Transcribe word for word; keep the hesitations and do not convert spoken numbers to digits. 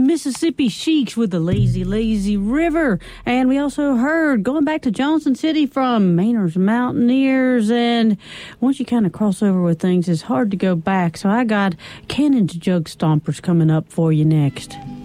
Mississippi Sheiks with the Lazy Lazy River. And we also heard Going Back to Johnson City from Mainers Mountaineers. And once you kind of cross over with things, it's hard to go back. So I got Cannon's Jug Stompers coming up for you next.